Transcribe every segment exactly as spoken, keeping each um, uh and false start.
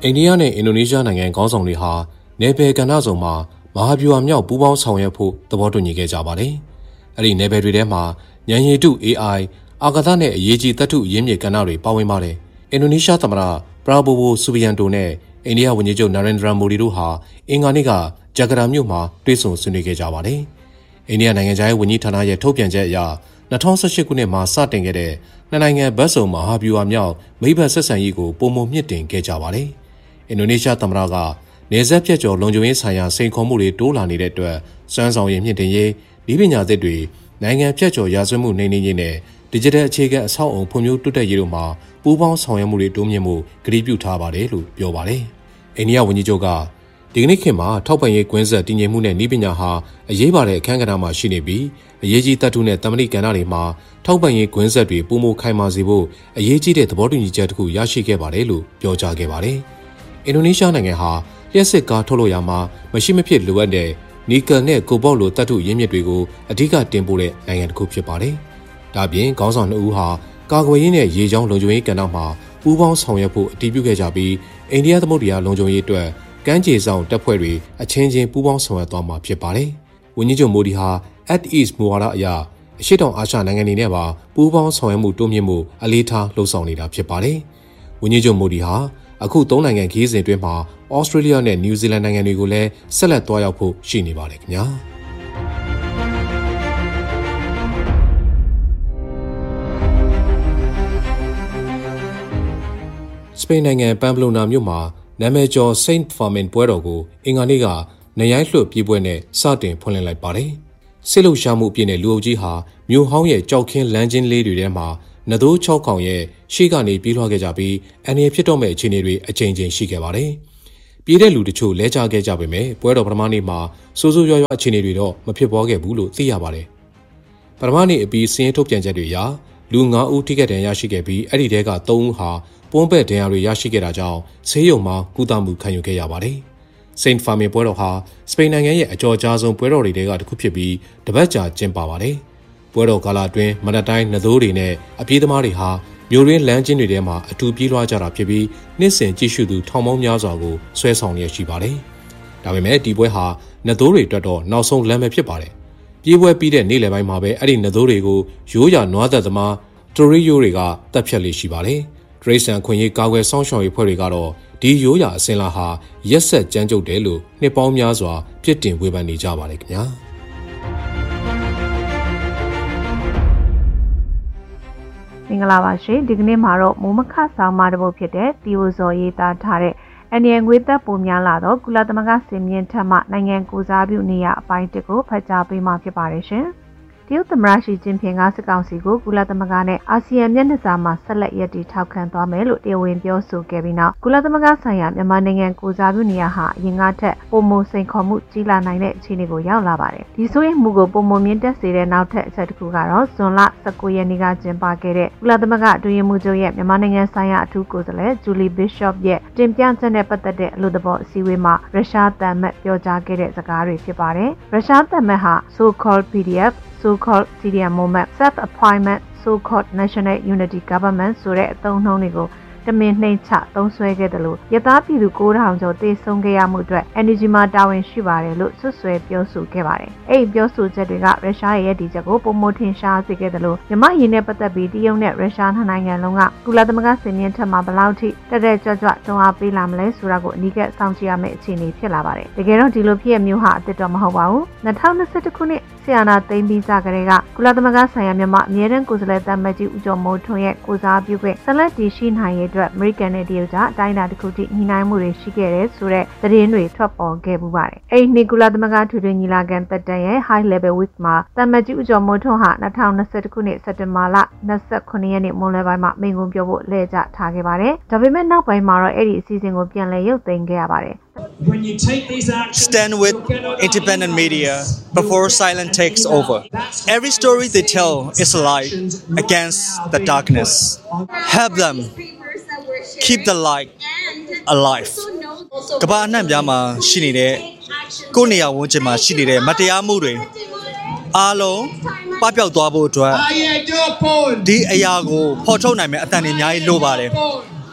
အိန္ဒိယနဲ့အင်ဒိုနီးရှားနိုင်ငံခေါင်းဆောင်တွေဟာနယ်ပယ်ကဏ္ဍစုံမှာမဟာဗျူဟာမြောက်ပူးပေါင်းဆောင်ရွက်ဖို့သဘောတူညီခဲ့ကြပါတယ်။အဲ့ဒီနယ်ပယ်တွေထဲမှာဉာဏ်ရည်တု A I အာကာသနဲ့အရေးကြီးသတ္တုရင်းမြစ်ကဏ္ဍတွေပါဝင်ပါတယ်။အင်ဒိုနီးရှားသမ္မတပရာဘိုဝိုဆူဘီယန်တိုနဲ့အိန္ဒိယဝန်ကြီးချုပ်နာရင်ဒရာမိုဒီတို့ဟာအင်္ဂါနေ့ကဂျကာတာမြို့မှာတွေ့ဆုံဆွေးနွေးခဲ့ကြပါတယ်။အိန္ဒိယနိုင်ငံခြားရေးဝန်ကြီးဌာနရဲ့ထုတ်ပြန်ချက်အရ၂၀၁၈ခုနှစ်မှာစတင်ခဲ့တဲ့နှစ်နိုင်ငံဘက်စုံမဟာဗျူဟာမြောက်မိဘဆက်ဆံရေးကိုပုံမမြင့်တင်ခဲ့ကြပါတယ်။အင်ဒိုနီးရှားသမ္မတကနေဆက်ပြတ်ကျော်လုံခြုံရေးဆိုင်ရာစိန်ခေါ်မှုတွေတိုးလာနေတဲ့အတွက်စွမ်းဆောင်ရည်မြင့်တင်ရေးဤပညာသစ်တွေနိုင်ငံပြတ်ကျော်ရာဇဝတ်မှုနှိမ်နင်းရေးနဲ့ Digital အခြေခံအဆောက်အုံဖွံ့ဖြိုးတိုးတက်ရေးတို့မှာပူးပေါင်းဆောင်ရွက်မှုတွေတိုးမြင့်မှုကတိပြုထားပါတယ်လို့ပြောပါတယ်။အိန္ဒိယဝန်ကြီးချုပ်ကဒီကနေ့ခေတ်မှာထောက်ပံ့ရေးကွင်းဆက်တည်ငြိမ်မှုနဲ့ဤပညာဟာအရေးပါတဲ့အခန်းကဏ္ဍမှာရှိနေပြီးအရေးကြီးသတ္တုနဲ့တမဏိကဏ္ဍတွေမှာထောက်ပံ့ရေးကွင်းဆက်တွေပုံမခိုင်မာစေဖို့အရေးကြီးတဲ့သဘောတူညီချက်တစ်ခုရရှိခဲ့ပါတယ်လို့ပြောကြားခဲ့ပါတယ်။အင်ဒိုနီးရှားနိုင်ငံဟာလျှက်စစ်ကားထုတ်လုပ်ရာမှာမရှိမဖြစ်လိုအပ်တဲ့နီကယ်နဲ့ကိုဘော့လိုသတ္တုရင်းမြစ်တွေကိုအဓိကတင်ပို့တဲ့နိုင်ငံတစ်ခုဖြစ်ပါတယ်။ဒါပြင်ခေါင်းဆောင်နှစ်ဦးဟာကာကွယ်ရေးနဲ့ရေကြောင်းလုံခြုံရေးကဏ္ဍမှာပူးပေါင်းဆောင်ရွက်ဖို့အတည်ပြုခဲ့ကြပြီးအိန္ဒိယသမုဒ္ဒရာလုံခြုံရေးအတွက်ကမ်းခြေဆောင်တပ်ဖွဲ့တွေအချင်းချင်းပူးပေါင်းဆောင်ရွက်သွားမှာဖြစ်ပါတယ်။ဝန်ကြီးချုပ်မိုဒီဟာ Act East မူဝါဒအရအရှေ့တောင်အာရှနိုင်ငံတွေနဲ့ပါပူးပေါင်းဆောင်ရွက်မှုတိုးမြင့်မှုအလေးထားလှုံ့ဆော်နေတာဖြစ်ပါတယ်။ဝန်ကြီးချုပ်မိုဒီဟာအခုသုံးနိုင်ငံခရီးစဉ်အတွင်းမှာဩစတြေးလျနဲ့နယူးဇီလန်နိုင်ငံတွေကိုလည်းဆက်လက်သွားရောက်ဖို့ရှိနေပါတယ်ခင်ဗျာစပိန်နိုင်ငံပမ်ပလိုနာမြို့မှာနာမည်ကျော် Saint Fermin ပွဲတော်ကိုအင်္ဂါနေ့ကနရိုင်းလွှတ်ပြေးပွဲနဲ့စတင်ဖွင့်လှစ်လိုက်ပါတယ်စစ်လုံရှာမှုအပြည့်နဲ့လူအုပ်ကြီးဟာမြို့ဟောင်းရဲ့ကြောက်ခင်းလမ်းချင်းလေးတွေထဲမှာနသိုးချောက်ကောင်ရဲ့ရှေ့ကနေပြေးလွှားခဲ့ကြပြီးအန်ရဖြစ်တော့မဲ့အခြေအနေတွေအချိန်ချင်းရှိခဲ့ပါတယ်။ပြေးတဲ့လူတချို့လဲကျခဲ့ကြပေမဲ့ပွဲတော်ပထမနေ့မှာစိုးစိုးရွားရွားအခြေအနေတွေတော့မဖြစ်ပေါ်ခဲ့ဘူးလို့သိရပါတယ်။ပထမနေ့အပြီးစင်းထုတ်ပြန်ချက်တွေအရလူငါးဦးထိခိုက်ဒဏ်ရာရှိခဲ့ပြီးအဲ့ဒီထဲကသုံးဦးဟာပွန်းပဲ့ဒဏ်ရာတွေရရှိခဲ့တာကြောင့်ဆေးရုံမှာကုသမှုခံယူခဲ့ရပါတယ်။ Saint Fermin ပွဲတော်ဟာစပိန်နိုင်ငံရဲ့အကြော်ကြားဆုံးပွဲတော်တွေကတစ်ခုဖြစ်ပြီးတပတ်ကြာကျင်းပပါတယ်။ပွဲတော်ကာလအတွင်းမနက်တိုင်းနသိုးတွေနဲ့အပြေးသမားတွေဟာမြို့ရင်းလမ်းချင်းတွေထဲမှာအတူပြေးလွှားကြတာဖြစ်ပြီးနှစ်စဉ်ကြည့်ရှုသူထောင်ပေါင်းများစွာကိုဆွဲဆောင်ရရှိပါတယ်။ဒါပေမဲ့ဒီပွဲဟာနသိုးတွေအတွက်တော့နောက်ဆုံးလမ်းပဲဖြစ်ပါတယ်။ပြေးပွဲပြီးတဲ့နေ့လယ်ပိုင်းမှာပဲအဲ့ဒီနသိုးတွေကိုရိုးရာနွားသက်သမားတိုရီယိုတွေကတပ်ဖြတ်လေးရှိပါတယ်။ဒရိတ်ဆန်ခွင့်ရေးကာကွယ်စောင့်ရှောက်ရေးဖွဲ့တွေကတော့ဒီရိုးရာအစင်လာဟာရက်ဆက်ကြမ်းကြုတ်တယ်လို့နှစ်ပေါင်းများစွာပြစ်တင်ဝေဖန်နေကြပါတယ်ခင်ဗျာမင်္ဂလာပါရှင်ဒီကနေ့မှာတော့မိုးမခဆောင်မတပုတ်ဖြစ်တဲ့တီယိုဇော်ရေးသားထားတဲ့အန်ရန်ငွေသက်ပုံများလာတော့ကုလသမဂ္ဂစင်မြင့်ထက်မှနိုင်ငံကိုစားပြုနေရအပိုင်းတစ်ကိုဖတ်ကြားပေးမှာဖြစ်ပါတယ်ရှင်တရုတ်သမ္မတရှီကျင်းဖျင်ကစစ်ကောင်စီကိုကုလသမဂ္ဂနဲ့အာဆီယံမျက်နှာစာမှာဆက်လက်ရည်တည်ထောက်ခံသွားမယ်လို့တရားဝင်ပြောဆိုခဲ့ပြီးနောက်ကုလသမဂ္ဂဆိုင်ရာမြန်မာနိုင်ငံကိုစားပြုနေရဟာအရင်ကထက်ပုံမစိန်ခေါ်မှုကြီးလာနိုင်တဲ့အခြေအနေကိုရောက်လာပါတယ်။ဒီဆိုရင်မူကိုပုံမမြင့်တက်စေတဲ့နောက်ထပ်အချက်တစ်ခုကတော့ဇွန်လ၁၉ရက်နေ့ကကျင်းပခဲ့တဲ့ကုလသမဂ္ဂအတွင်းရေးမှူးချုပ်ရဲ့မြန်မာနိုင်ငံဆိုင်ရာအထူးကိုယ်စားလှယ်ဂျူလီဘစ်ရှော့ရဲ့တင်ပြချက်နဲ့ပတ်သက်တဲ့အလို့သဘောအစည်းအဝေးမှာရုရှားတန်မတ်ပြောကြားခဲ့တဲ့စကားတွေဖြစ်ပါတယ်။ရုရှားတန်မတ်ဟာ so-called ပီ ဒီ အက်ဖ်so-called Syrian Movement, Self-Appointment, so-called National Unity Government ဆိုတဲ့အသုံးအနှုန်းတွေကိုတမင်နှိမ်ချသုံးစွဲခဲ့တယ်လို့ရသားပြည်သူ၉ထောင်ကျော်တေဆုံးခဲ့ရမှုအတွက် N U G မှာတာဝန်ရှိပါတယ်လို့ဆွဆွဲပြောဆိုခဲ့ပါတယ်။အဲ့ဒီပြောဆိုချက်တွေကရုရှားရဲ့ရည်တည်ချက်ကိုပုံမထင်ရှားစေခဲ့တယ်လို့မြမရင်းနဲ့ပတ်သက်ပြီးတရုတ်နဲ့ရုရှားနှစ်နိုင်ငံလုံးကကုလသမဂ္ဂစင်မြင့်ထက်မှဘယ်လောက်ထိတက်တက်ကြွကြွတွန်းအားပေးလာမလဲဆိုတာကိုအနီးကပ်စောင့်ကြည့်ရမယ့်အခြေအနေဖြစ်လာပါတယ်။တကယ်တော့ဒီလိုဖြစ်ရမျိုးဟာအစ်စ်တော့မဟုတ်ပါဘူး။၂၀၂၁ခုနှစ်ဆီယနာသိမ်းပြီးကြတဲ့ကကုလသမဂ္ဂဆိုင်ရာမြန်မာအမြဲတမ်းကိုယ်စားလှယ်တမတ်ကြီးဦးကျော်မိုးထွန်းရဲ့ကိုစားပြုခွင့်ဆက်လက်တည်ရှိနိုင်ရေးအတွက်အမေရိကန်နဲ့တရုတ်ကအတိုင်းအတာတစ်ခုထိညှိနှိုင်းမှုတွေရှိခဲ့တဲ့ဆိုတဲ့သတင်းတွေထွက်ပေါ်ခဲ့ပူပါတယ်။အဲဒီနှစ်ကုလသမဂ္ဂထွေထွေညီလာခံတက်တန်ရဲ့ High Level Week မှာတမတ်ကြီးဦးကျော်မိုးထွန်းဟာ၂၀၂၁ခုနှစ်စက်တင်ဘာလ၂၉ရက်နေ့မွန်းလွဲပိုင်းမှာမိန့်ခွန်းပြောဖို့လှည့်ကျထားခဲ့ပါတယ်။ဒါပေမဲ့နောက်ပိုင်းမှာတော့အဲ့ဒီအစီအစဉ်ကိုပြန်လည်ရုပ်သိမ်းခဲ့ရပါတယ်။ When you take these actions, stand with independent media before silence takes over. Every story they tell is a light against the darkness. Help them keep the light alive. ကမ္ဘာအနှံ့ပြားမှာရှိနေတဲ့ကိုယ်နေရာဝန်းကျင်မှာရှိနေတဲ့မတရားမှုတွေအားလုံးပပျောက်သွားဖို့အတွက်ဒီအရာကိုဖော်ထုတ်နိုင်မယ့်အတန်တွေအများကြီးလိုပါတယ်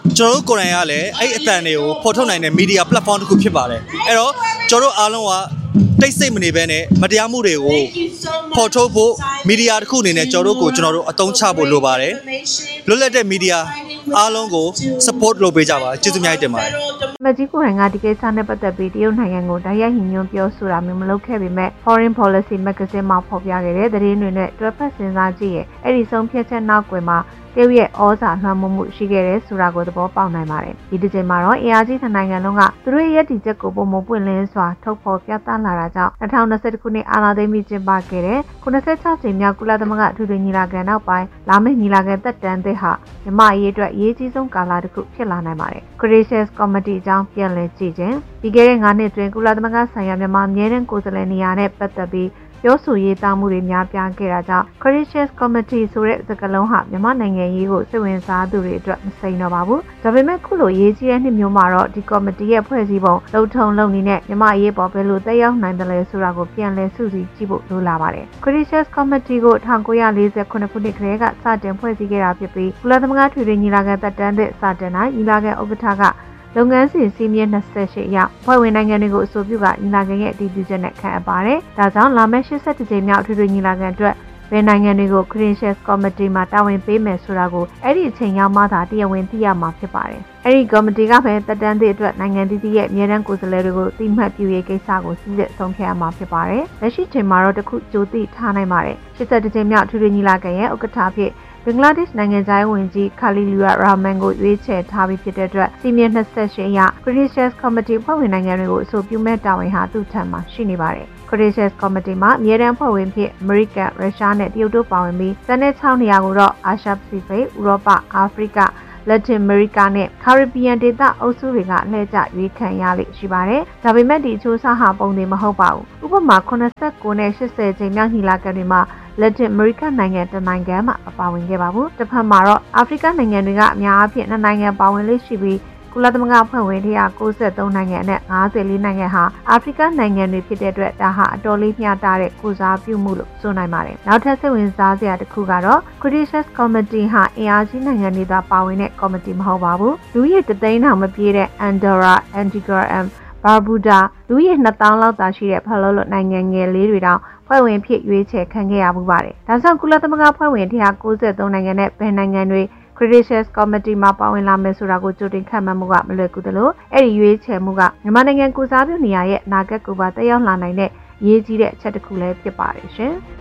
ကျွန်တော်တို့ကိုယ်တိုင်ကလည်းအဲ့အတန်တွေကိုဖော်ထုတ်နိုင်တဲ့ media platform တစ်ခုဖြစ်ပါတယ်အဲ့တော့ကျွန်တော်တို့အားလုံးကတိတ်ဆိတ်မနေဘဲနဲ့မတရားမှုတွေကိုဖော်ထုတ်ဖို့ media တစ်ခုအနေနဲ့ကျွန်တော်တို့ကိုကျွန်တော်တို့အသုံးချဖို့လိုပါတယ်လွတ်လပ်တဲ့ media အားလုံးကို support လုပ်ပေးကြပါကျေးဇူးများတင်ပါတယ်မကြီးကိုယ်တိုင်ကဒီကိစ္စနဲ့ပတ်သက်ပြီးတရုတ်နိုင်ငံကိုတိုက်ရိုက်ညှိနှိုင်းပြောဆိုတာမျိုးမလုပ်ခဲ့ပေမဲ့ Foreign Policy Magazine မှာဖော်ပြခဲ့တဲ့သတင်းတွေနဲ့တွဲဖက်စဉ်းစားကြည့်ရင်အဲ့ဒီဆုံးဖြတ်ချက်နောက်ကွယ်မှာတရုတ်ရဲ့ဩဇာလွှမ်းမိုးမှုရှိခဲ့တဲ့ဆိုတာကိုသဘောပေါက်နိုင်ပါတယ်ဒီတစ်ချိန်မှာတော့အင်အားကြီးနိုင်ငံလုံးကသူတို့ရဲ့ရည်တည်ချက်ကိုပုံမပွင့်လင်းစွာထုတ်ဖော်ပြသလာတာကြောင့်၂၀၂၁ခုနှစ်အာဏာသိမ်းပြီးကျင်းပခဲ့တဲ့ခုနှစ်၆ကြိမ်မြောက်ကုလသမဂ္ဂအထွေထွေညီလာခံနောက်ပိုင်းလာမယ့်ညီလာခံသက်တမ်းသစ်ဟာမြန်မာအရေးအတွက်အရေးကြီးဆုံးကာလတစ်ခုဖြစ်လာနိုင်ပါတယ် Crisis Committee အကြောင်းပြန်လည်ကြည့်ခြင်းပြီးခဲ့တဲ့၅နှစ်တွင်ကုလသမဂ္ဂဆိုင်ရာမြန်မာအမြဲတမ်းကိုယ်စားလှယ်နေရာနဲ့ပတ်သက်ပြီးပြောဆိုရေးသားမှုတွေများပြားခဲ့တာကြောင့် Crisis Committee ဆိုတဲ့စကားလုံးဟာမြန်မာနိုင်ငံရေးကိုစိတ်ဝင်စားသူတွေအတွက်မစိမ်းတော့ပါဘူး။ဒါပေမဲ့ခုလိုရေးကြီးတဲ့နှစ်မျိုးမှာတော့ဒီ committee ရဲ့ဖွဲ့စည်းပုံလုံထုံလုံနည်းနဲ့မြန်မာရေးပေါ်ဘယ်လိုသက်ရောက်နိုင်တယ်လဲဆိုတာကိုပြန်လည်စုစည်းကြည့်ဖို့လိုလာပါတယ်။ Crisis Committee ကို၁၉၄၉ခုနှစ်ကတည်းကစတင်ဖွဲ့စည်းခဲ့တာဖြစ်ပြီးကုလသမဂ္ဂထွေထွေညီလာခံသက်တမ်းသစ်စတင်တိုင်းညီလာခံဥက္ကဋ္ဌကလုပ်ငန်းစဉ်စီးမြင့်၂၈အရဖွဲ့ဝင်နိုင်ငံတွေကိုအဆိုပြုကညီလာခံရဲ့အတည်ပြုချက်နဲ့ခန့်အပ်ပါတယ်။ဒါကြောင့်လာမယ့်၈၁ကြိမ်မြောက်ထွေထွေညီလာခံအတွက်ဘယ်နိုင်ငံတွေကို Crisis Committee မှာတာဝန်ပေးမယ်ဆိုတာကိုအဲ့ဒီအချိန်ရောက်မှသာတရားဝင်သိရမှာဖြစ်ပါတယ်။အဲ့ဒီ committee ကပဲတက်တန်းသည့်အတွက်နိုင်ငံတည်တည်ရဲ့အမြဲတမ်းကိုယ်စားလှယ်တွေကိုသိမှတ်ပြုရေးကိစ္စကိုစီစစ်ဆုံးဖြတ်ရမှာဖြစ်ပါတယ်။လက်ရှိချိန်မှာတော့တခုကြိုသိထားနိုင်ပါတယ်။၈၁ကြိမ်မြောက်ထွေထွေညီလာခံရဲ့ဥက္ကဋ္ဌဖြစ်ဘင်္ဂလားဒေ့ရှ်နိုင်ငံသားဝန်ကြီးခါလီလူရာရာမန်ကိုရွေးချယ်ထားပြီးဖြစ်တဲ့အတွက်စီမံ၂၈အရ Crisis Committee ဖွဲ့ဝင်နိုင်ငံတွေကိုအဆိုပြုမဲ့တာဝန်ဟာသူ့ထံမှာရှိနေပါတယ်။ Crisis Committee မှာအမြဲတမ်းဖွဲ့ဝင်ဖြစ်အမေရိကန်၊ရုရှားနဲ့တရုတ်တို့ပါဝင်ပြီးကျန်တဲ့၆နေရာကိုတော့အာရှပစိဖိတ်၊ဥရောပ၊အာဖရိကလက်တင်အမေရိကနဲ့ကာရစ်ဘီယံဒေသအုပ်စုတွေကလှည့်ကျရွေးခံရလိမ့်ရှိပါတယ်။ဒါပေမဲ့ဒီအချိုးအစားဟာပုံတွေမဟုတ်ပါဘူး။ဥပမာ၈၉နဲ့၈၀ကြိမ်မြောက်ညီလာခံတွေမှာလက်တင်အမေရိကနိုင်ငံတနိုင်ငံမှမပါဝင်ခဲ့ပါဘူး။တစ်ဖက်မှာတော့အာဖရိကနိုင်ငံတွေကအများအပြားနှစ်နိုင်ငံပါဝင်လေးရှိပြီးကုလသမဂ္ဂဖွဲ့ဝင်၁၉၃နိုင်ငံနဲ့၅၄နိုင်ငံဟာအာဖရိကနိုင်ငံတွေဖြစ်တဲ့အတွက်ဒါဟာအတော်လေးမျှတတဲ့ကုစားပြုမှုလို့ဆိုနိုင်ပါတယ်။နောက်ထပ်စိတ်ဝင်စားစရာတစ်ခုကတော့ Crisis Committee ဟာအင်အားကြီးနိုင်ငံတွေသာပါဝင်တဲ့ committee မဟုတ်ပါဘူး။လူကြီးတသိန်းတောင်မပြည့်တဲ့ Andorra, Antigua and Barbuda လူကြီးနှစ်သောင်းလောက်သာရှိတဲ့ဖလော်လို့နိုင်ငံငယ်လေးတွေတောင်ဖွဲ့ဝင်ဖြစ်ရွေးချယ်ခံခဲ့ရမှုပါတယ်။ဒါကြောင့်ကုလသမဂ္ဂဖွဲ့ဝင်၁၉၃နိုင်ငံနဲ့ဘယ်နိုင်ငံတွေCrisis Committee မှာပါဝင်လာမယ်ဆိုတာကိုကြိုတင်ခန့်မှန်းမှုကမလွယ်ကူသလိုအဲ့ဒီရွေးချယ်မှုကမြန်မာနိုင်ငံကိုစားပြုနေရရဲ့အနာဂတ်ကိုပါတက်ရောက်လာနိုင်တဲ့ရေးကြီးတဲ့အချက်တစ်ခုလည်းဖြစ်ပါတယ်ရှင်။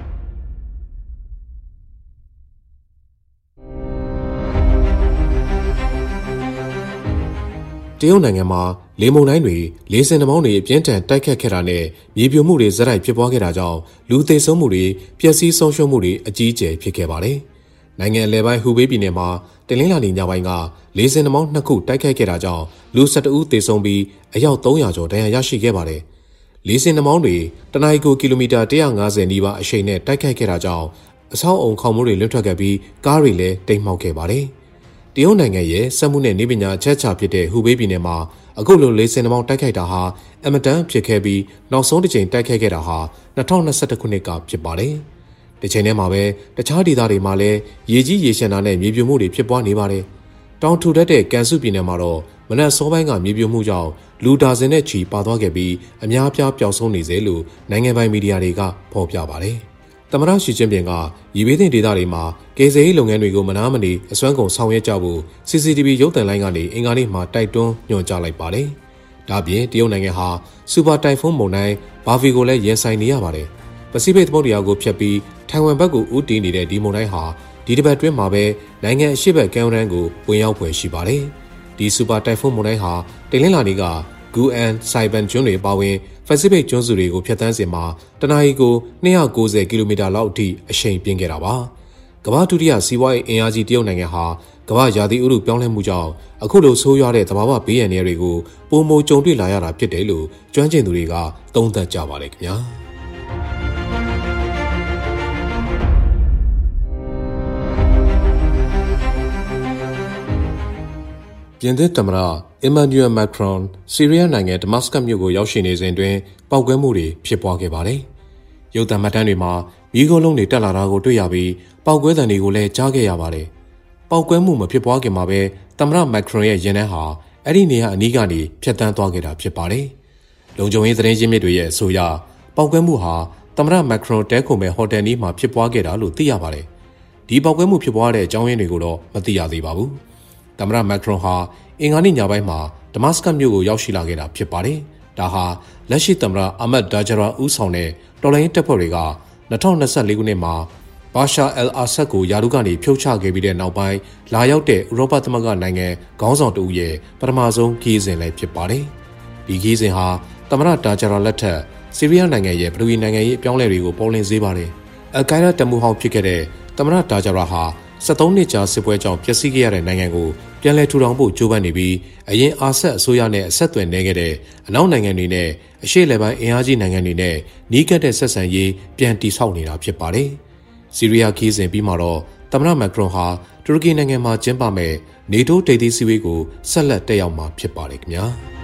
တရုတ်နိုင်ငံမှာလေမုန်တိုင်းတွေလေဆင်နှာမောင်းတွေအပြင်းထန်တိုက်ခတ်ခဲ့တာနဲ့မြေပြိုမှုတွေဇက်တိုက်ဖြစ်ပွားခဲ့တာကြောင့်လူသေဆုံးမှုတွေပျက်စီးဆုံးရှုံးမှုတွေအကြီးအကျယ်ဖြစ်ခဲ့ပါတယ်။နိုင်ငံအလယ်ပိုင်းဟူဘေးပြည်နယ်မှာတနင်္လာနေ့ညပိုင်းကလေဆင်နှာမောင်းနှစ်ခုတိုက်ခိုက်ခဲ့တာကြောင့်လူ၁၁ဦးသေဆုံးပြီးအယောက်၃ရာကျော်ဒဏ်ရာရရှိခဲ့ပါတယ်။လေဆင်နှာမောင်းတွေတနအီကိုကီလိုမီတာ၁၅၀နီးပါးအရှိန်နဲ့တိုက်ခိုက်ခဲ့တာကြောင့်အဆောက်အုံခေါင်မိုးတွေလွတ်ထွက်ခဲ့ပြီးကားတွေလည်းတိမ်မှောက်ခဲ့ပါတယ်။တရုတ်နိုင်ငံရဲ့စက်မှုနဲ့နည်းပညာအချက်အချာဖြစ်တဲ့ဟူဘေးပြည်နယ်မှာအခုလိုလေဆင်နှာမောင်းတိုက်ခိုက်တာဟာအမတန်ဖြစ်ခဲ့ပြီးနောက်ဆုံးတစ်ချိန်တိုက်ခိုက်ခဲ့တာဟာ၂၀၂၁ခုနှစ်ကဖြစ်ပါတယ်။ဒီချိန်ထဲမှာပဲတခြားဒေသတွေမှာလည်းရေကြီးရေရှမ်းတာနဲ့မြေပြိုမှုတွေဖြစ်ပွားနေပါတယ်။တောင်ထူထပ်တဲ့ကန်စုပြည်နယ်မှာတော့မနက်စောပိုင်းကမြေပြိုမှုကြောင့်လူဒါဇင်နဲ့ချီပါသွားခဲ့ပြီးအများအပြားပျောက်ဆုံးနေစေလို့နိုင်ငံပိုင်မီဒီယာတွေကဖော်ပြပါတယ်။သမ္မတရှီကျင်းပင်ကရေဘေးသင့်ဒေသတွေမှာကယ်ဆယ်ရေးလုပ်ငန်းတွေကိုမနားမနေအစွမ်းကုန်ဆောင်ရွက်ကြဖို့ စီစီတီဗီ ရုပ်သံလိုင်းကနေအင်္ဂါနေ့မှာတိုက်တွန်းညွှန်ကြားလိုက်ပါတယ်။ဒါ့အပြင်တရုတ်နိုင်ငံဟာစူပါတိုင်ဖုန်းမုန်တိုင်းဘာဗီကိုလည်းရင်ဆိုင်နေရပါတယ်။ပစိဖိတ်သမုဒ္ဒရာကိုဖျက်ပြီးထိုင်ဝမ်ဘက်ကိုဦးတည်နေတဲ့ဒီမုန်တိုင်းဟာဒီတစ်ပတ်အတွင်းမှာပဲနိုင်ငံအရှေ့ဘက်ကမ်းရိုးတန်းကိုဝင်ရောက်ဖွယ်ရှိပါတယ်။ဒီစူပါတိုင်ဖုန်းမုန်တိုင်းဟာတနင်္လာနေ့ကဂူအန်ဆိုင်ဘန်ကျွန်းတွေပါဝင်ပစိဖိတ်ကျွန်းစုတွေကိုဖျက်ဆီးစဉ်မှာတနအီကို၂၉၀ကီလိုမီတာလောက်အထိအရှိန်ပြင်းခဲ့တာပါ။ကမ္ဘာဒုတိယစီးပွားရေးအင်အားကြီးတရုတ်နိုင်ငံဟာကမ္ဘာရာသီဥတုပြောင်းလဲမှုကြောင့်အခုလိုဆိုးရွားတဲ့သဘာဝဘေးအန္တရာယ်တွေကိုပုံမကြုံတွေ့လာရတာဖြစ်တယ်လို့ကျွမ်းကျင်သူတွေကသုံးသပ်ကြပါတယ်ခင်ဗျာ။ပြင်သစ်သမ္မတအီမန်နျူယ်မက်ခရွန်ဆီးရီးယားနိုင်ငံဒမတ်စကတ်မြို့ကိုရောက်ရှိနေစဉ်တွင်ပောက်ကွဲမှုတွေဖြစ်ပွားခဲ့ပါတယ်။ရုပ်သံမှတ်တမ်းတွေမှာမီးခိုးလုံးတွေတက်လာတာကိုတွေ့ရပြီးပောက်ကွဲသံတွေကိုလည်းကြားခဲ့ရပါတယ်။ပောက်ကွဲမှုမဖြစ်ပွားခင်မှာပဲသမ္မတမက်ခရွန်ရဲ့ရင်ထဲဟာအဲ့ဒီနေရာအနီးကနေဖျက်ဆီးသွားခဲ့တာဖြစ်ပါတယ်။လုံခြုံရေးသတင်းရင်းမြစ်တွေရဲ့အဆိုအရပောက်ကွဲမှုဟာသမ္မတမက်ခရွန်တဲခုံမဲ့ဟိုတယ်နီးမှာဖြစ်ပွားခဲ့တာလို့သိရပါတယ်။ဒီပောက်ကွဲမှုဖြစ်ပွားတဲ့အကြောင်းရင်းတွေကိုတော့မသိရသေးပါဘူး။သမ္မတမက်ခရွန်ဟာအင်္ဂါနေ့ညပိုင်းမှာဒမတ်စကတ်မြို့ကိုရောက်ရှိလာခဲ့တာဖြစ်ပါတယ်။ဒါဟာလက်ရှိသမ္မတအာမတ်ဒါဂျရာဦးဆောင်တဲ့တော်လှန်ရေးတပ်ဖွဲ့တွေက၂၀၂၄ခုနှစ်မှာဘာရှာအယ်အာဆတ်ကိုယာရုကနေဖြုတ်ချခဲ့ပြီးတဲ့နောက်ပိုင်းလာရောက်တဲ့ဥရောပသမဂ္ဂနိုင်ငံခေါင်းဆောင်တဦးရဲ့ပထမဆုံးခီးစဉ်လည်းဖြစ်ပါတယ်။ဒီခီးစဉ်ဟာသမ္မတဒါဂျရာလက်ထက်ဆီးရီးယားနိုင်ငံရဲ့ပထဝီနိုင်ငံရေးအပြောင်းအလဲတွေကိုပေါ်လွင်စေပါတယ်။အယ်ကိုင်ဒါတမူဟောင်းဖြစ်ခဲ့တဲ့သမ္မတဒါဂျရာဟာ၁၃နှစ်ကြာစစ်ပွဲကြောင့်ပျက်စီးခဲ့ရတဲ့နိုင်ငံကိုပြန်လည်ထူထောင်ဖို့ကြိုးပမ်းနေပြီးအရင်အာဆတ်အစိုးရနဲ့အဆက်အသွယ်နေခဲ့တဲ့အနောက်နိုင်ငံတွေနဲ့အရှေ့အလယ်ပိုင်းအင်အားကြီးနိုင်ငံတွေနဲ့နီးကပ်တဲ့ဆက်ဆံရေးပြန်တည်ဆောက်နေတာဖြစ်ပါတယ်။ဆီးရီးယားခီးစဉ်ပြီးမှာတော့သမ္မတမက်ခရွန်ဟာတူရကီနိုင်ငံမှာကျင်းပမဲ့နေတိုးထိပ်သီးစည်းဝေးကိုဆက်လက်တက်ရောက်မှာဖြစ်ပါတယ်ခင်ဗျာ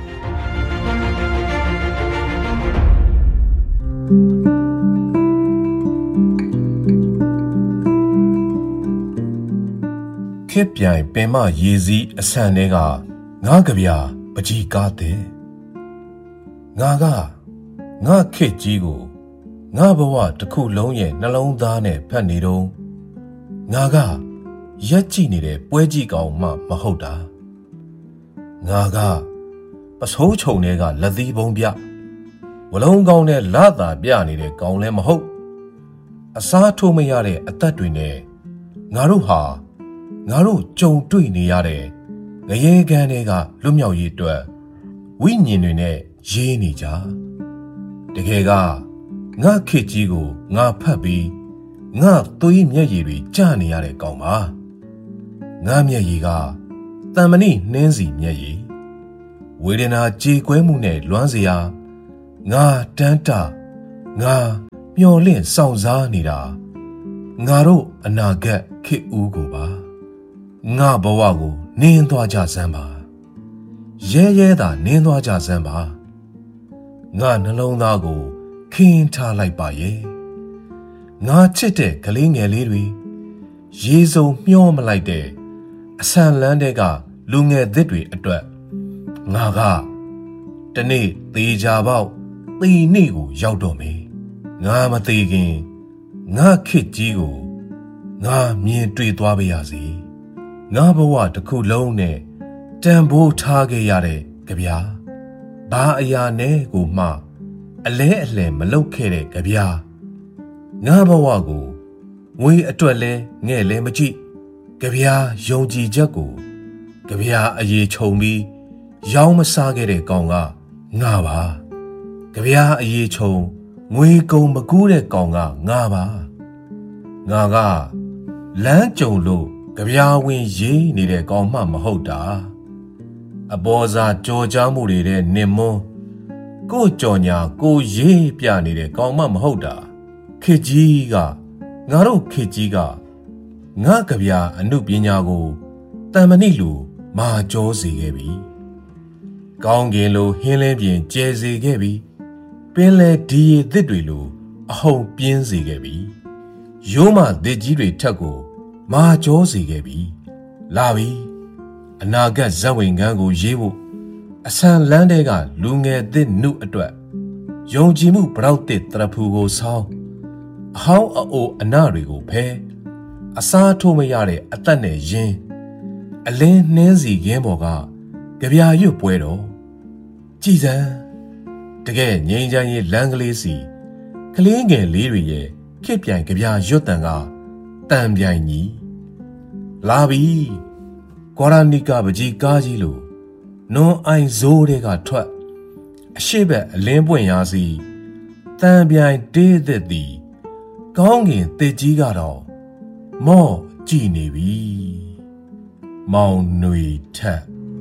။ခေပြိုင်ပင်မရေစည်းအဆန်တွေကငါးကဗျာပကြီးကားတဲ့ငါကငါခေကြီးကိုငါဘဝတစ်ခုလုံးရဲ့နှလုံးသားနဲ့ဖတ်နေတော့ငါကရက်ကြည့်နေတဲ့ပွဲကြည့်ကောင်မှမဟုတ်တာငါကပစိုးချုံတွေကလက်သီးပုံပြဝလုံးကောင်းနဲ့လာတာပြနေတဲ့ကောင်လည်းမဟုတ်အစားထိုးမရတဲ့အသက်တွေနဲ့ငါတို့ဟာငါတို့ကြုံတွေ့နေရတဲ့ငရေကန်တွေကလွတ်မြောက်ရေးအတွက်ဝိညာဉ်တွေနဲ့ရေးနေကြတကယ်ကငါခေတ်ကြီးကိုငါဖတ်ပြီးငါသွေးမျက်ရည်တွေကျနေရတဲ့ကောင်ပါငါမျက်ရည်ကတန်မဏိနှင်းစီမျက်ရည်ဝေဒနာကြေကွဲမှုနဲ့လွမ်းစရာငါတန်းတငါမျော်လင့်ဆောင်စားနေတာငါတို့အနာဂတ်ခေတ်ဦးကိုပါငါဘဝကိုနင်းသွားကြစမ်းပါရဲရဲသာနင်းသွားကြစမ်းပါငါနှလုံးသားကိုခင်းထားလိုက်ပါရဲ့ငါချစ်တဲ့ကလေးငယ်လေးတွေရေစုံမျောမလိုက်တဲ့အဆန်လန်းတဲ့ကလူငယ်သစ်တွေအတွက်ငါကတနေ့သေးကြပေါက်သေနေ့ကိုရောက်တော့မယ်ငါမသေးခင်ငါခေတ်ကြီးကိုငါမြင်တွေ့သွားပါရစေငါဘဝတစ်ခုလုံးနဲ့တန်ဖိုးထားခဲ့ရတဲ့ကြဗျာဘာအရာနဲ့ကိုမှအလဲအလှယ်မလုပ်ခဲ့တဲ့ကြဗျာငါဘဝကိုငွေအတွက်လဲငဲ့လဲမကြည့်ကြဗျာယုံကြည်ချက်ကိုကြဗျာအရေးခြုံပြီးရောင်းမစားခဲ့တဲ့ကောင်ကငါပါကြဗျာအရေးခြုံငွေကုန်မကူးတဲ့ကောင်ကငါပါငါကလမ်းကြုံလို့ကြဗျာဝင်ရေးနေတဲ့ကောင်မှမဟုတ်တာအပေါ်စားကြော်ကြားမှုတွေတဲ့နင်မွန်းကိုကြော်ညာကိုရေးပြနေတဲ့ကောင်မှမဟုတ်တာခေကြီးကငါတို့ခေကြီးကငါကြဗျာအမှုပညာကိုတန်မဏိလူမာကြောစေခဲ့ပြီကောင်းကင်လိုဟင်းလင်းပြင်ကျဲစေခဲ့ပြီပင်လေဒီရည်သစ်တွေလိုအဟုန်ပြင်းစေခဲ့ပြီရိုးမသစ်ကြီးတွေထက်ကိုမာကြောစေခဲ့ပြီလာပြီအနာဂတ်ဇက်ဝင်ကန်းကိုရေးဖို့အဆန်လန်းတဲ့ကလူငယ်သစ်နှုတ်အတွက်ယုံကြည်မှုပရောက်တဲ့တရဖူကိုဆောင်းအဟောင်းအိုအနာတွေကိုဖဲအစားထိုးမရတဲ့အသက်နဲ့ရင်းအလင်းနှင်းစီခင်းပေါ်ကကြပြာရွတ်ပွဲတော်ကြည်စံတကယ်ငိမ့်ချမ်းရေးလမ်းကလေးစီကလေးငယ်လေးတွေရဲ့ခစ်ပြိုင်ကြပြာရွတ်တန်ကတန်ပြိုင်ကြီးလာပြီကောရာနီကာပကြီးကားကြီးလိုနွန်အိုင်ဇိုးတွေကထွက်အရှိဘက်အလင်းပွင့်ရာစီတန်ပြိုင်တေးသက်သည်ကောင်းကင်တစ်ကြီးကတော့မော့ကြည်နေပြီမောင်ຫນွေထက်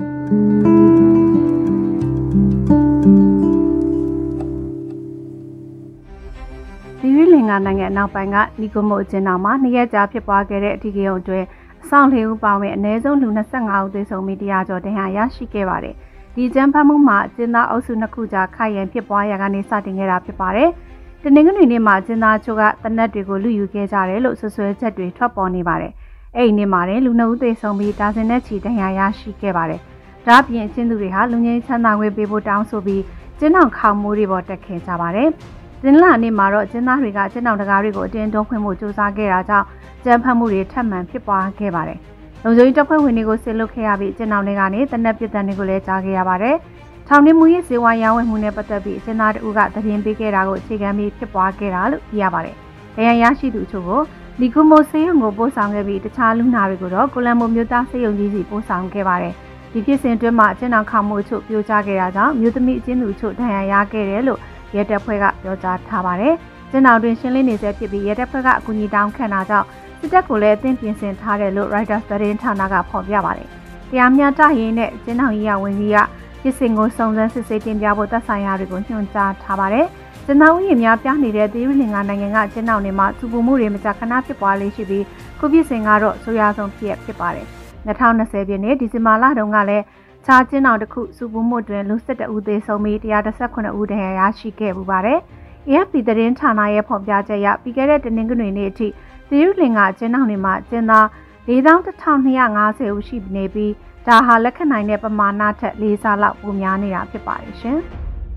ဒီရီလင်္ကာနိုင်ငံအနောက်ပိုင်းကနီကိုမိုအကျဉ်းထောင်မှာနှစ်ရက်ကြာဖြစ်ပွားခဲ့တဲ့အထူးကိန်းအတွင်းအဆောင်လေးဦးပါဝင်အနည်းဆုံးလူ၂၅ဦးသေဆုံးပြီးတရားကျော်တရားရရှိခဲ့ပါတယ်။ဒီကျန်းဖတ်မှုမှာအကျဉ်းသားအုပ်စုနှစ်ခုကြာခိုင်ရန်ဖြစ်ပွားရာကနေစတင်ခဲ့တာဖြစ်ပါတယ်။တနင်္ဂနွေနေ့မှာအကျဉ်းသားချို့ကတနက်တွေကိုလူယူခဲ့ကြတယ်လို့ဆွဆွဲချက်တွေထွက်ပေါ်နေပါတယ်။အဲ့ဒီနေ့မှာလည်းလူနှုတ်သေးဆုံးပြီးဒါဇင်နဲ့ချီဒဏ်ရာရရှိခဲ့ပါတယ်။ဒါ့အပြင်အကျဉ်းသူတွေဟာလူငယ်ချမ်းသာခွင့်ပေးဖို့တောင်းဆိုပြီးကျင်းအောင်ခေါမှုတွေပေါ်တက်ခဲ့ကြပါတယ်။ကျင်းလာနေ့မှာတော့ကျင်းသားတွေကကျင်းအောင်တကားတွေကိုအတင်းတွန်းခွင့်မှုစူးစမ်းခဲ့တာကြောင့်ကြမ်းဖက်မှုတွေထပ်မံဖြစ်ပွားခဲ့ပါတယ်။လုံခြုံရေးတပ်ဖွဲ့ဝင်တွေကိုဆစ်လွတ်ခဲ့ရပြီးကျင်းအောင်တွေကနေတနက်ပစ်တဲ့တွေကိုလည်းကြားခဲ့ရပါတယ်။ထောင်နေမှုရေးစေဝါရောင်းဝယ်မှုနဲ့ပတ်သက်ပြီးကျင်းသားတို့ကသတင်းပေးခဲ့တာကိုအခြေခံပြီးဖြစ်ပွားခဲ့တာလို့သိရပါတယ်။တရားရရှိသူအချို့ကိုလီကူမိုဆေးရုံကိုပို့ဆောင်ခဲ့ပြီးတခြားလူနာတွေကိုတော့ကိုလံဘိုမြို့သားဆေးရုံကြီးစီပို့ဆောင်ခဲ့ပါတယ်။ဒီဖြစ်စဉ်အတွင်းမှာကျင်းအောင်ခေါမှုအချို့ပြိုကျခဲ့တာကြောင့်မြို့သမီးအချင်းသူအချို့ဒဏ်ရာရခဲ့တယ်လို့ရဲတပ်ဖွဲ့ကပြောကြားထားပါတယ်။ကျင်းအောင်တွင်ရှင်းလင်းနေဆဲဖြစ်ပြီးရဲတပ်ဖွဲ့ကအကူအညီတောင်းခံတာကြောင့်စစ်တပ်ကိုလည်းအသင့်ပြင်ဆင်ထားတယ်လို့ Reuters သတင်းဌာနကဖော်ပြပါတယ်။တရားမျှတရေးနဲ့ကျင်းအောင်ရေးရဝင်ကြီးကဖြစ်စဉ်ကိုစုံစမ်းစစ်ဆေးတင်ပြဖို့သက်ဆိုင်ရာတွေကိုညွှန်ကြားထားပါတယ်။ကျင်းအောင်ရေးများပြနေတဲ့သီရိလင်္ကာနိုင်ငံကကျင်းအောင်တွေမှာသူပုမှုတွေမကြာခဏဖြစ်ပွားလေးရှိပြီးခုဖြစ်စဉ်ကတော့ဆိုးရွားဆုံးဖြစ်ဖြစ်ပါတယ်။၂၀၂၀ပြည့်နှစ်ဒီဇင်ဘာလတုန်းကလည်းခြားကျင်းအောင်တစ်ခုစူပုမှုတွင်လူ၁၁ဦးသေဆုံးပြီး၁၁၇ဦးဒဏ်ရာရရှိခဲ့ပူပါတယ်။ A F P သတင်းဌာနရဲ့ဖော်ပြချက်အရပြီးခဲ့တဲ့တနင်္ဂနွေနေ့အထိသီရိလင်္ကာကျင်းအောင်တွေမှာကျင်းသား၄သောင်းတစ်ထောင်၂ရာ၅ဆယ်ဦးရှိနေပြီးဒါဟာလက်ခံနိုင်တဲ့ပမာဏထက်၄ဆလောက်ပိုများနေတာဖြစ်ပါတယ်ရှင်။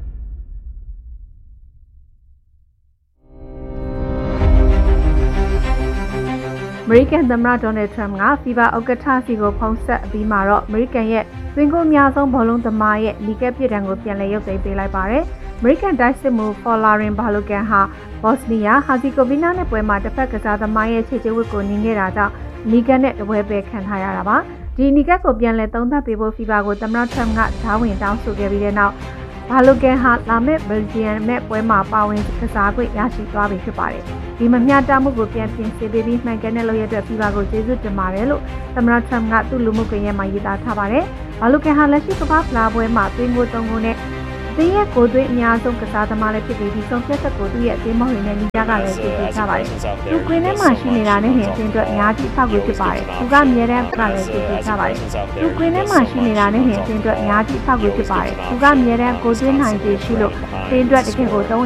အမေရိကန်သမ္မတဒေါ်နယ်ထရမ့်ကဖီဗာဥက္ကဋ္ဌစီကိုဖုန်းဆက်အပြီးမှာတော့အမေရိကန်ရဲ့သွင်းကုန်အများဆုံးဘောလုံးသမားရဲ့လီကပ်ပြည်တံကိုပြန်လည်ရုပ်သိမ်းပေးလိုက်ပါတယ်။အမေရိကန်တိုက်စစ်မှုဖော်လာရင်ဘာလိုကန်ဟာဘော့စနီးယားဟာဇီကိုဗီနာနဲ့ပွဲမှာတစ်ဖက်ကစားသမားရဲ့ခြေချဝတ်ကိုနင်းခဲ့တာကြောင့်လီကပ်နဲ့တပွဲပဲခံထားရတာပါ။ဒီလီကပ်ကိုပြန်လည်သုံးသပ်ပေးဖို့ဖီဗာကိုသမ္မတထရမ့်ကဓာဝင်တောင်းဆိုခဲ့ပြီးတဲ့နောက်ဘာလိုကန်ဟာလာမယ့်ဘယ်လ်ဂျီယံမဲ့ပွဲမှာပါဝင်ကစားခွင့်ရရှိသွားပြီဖြစ်ပါတယ်။ဒီမမျှတမှုကိုပြန်ပြင်ဆင်ပေးပြီးမှန်ကန်တဲ့လုပ်ရတဲ့ဖီဗာကိုကျေးဇူးတင်ပါတယ်လို့သမ္မတထရမ့်ကသူ့လူမှုကွန်ရက်မှာရေးသားထားပါတယ်။ဘာလိုကန်ဟာလက်ရှိကမ္ဘာဖလားပွဲမှာသွင်းကိုသုံးကိုနဲ့သင်းရဲ့ကိုယ်သွင်းအများဆုံးကစားသမားလည်းဖြစ်ပြီးဒီဆုံးဖြတ်ချက်ကိုသူ့ရဲ့အသင်းမောင်တွေနဲ့ညီကြကလည်းသိသိထားပါတယ်။သူကွင်းထဲမှာရှိနေတာနဲ့ဟင်အသင်းအတွက်အများကြီးအထောက်အကူဖြစ်ပါတယ်။သူကအမြဲတမ်းကလည်းသိသိထားပါတယ်။သူကွင်းထဲမှာရှိနေတာနဲ့ဟင်အသင်းအတွက်အများကြီးအထောက်အကူဖြစ်ပါတယ်။သူကအမြဲတမ်းကိုယ်သွင်းနိုင်ခြေရှိလို့အသင်းအတွက်တကယ်ကိုသုံး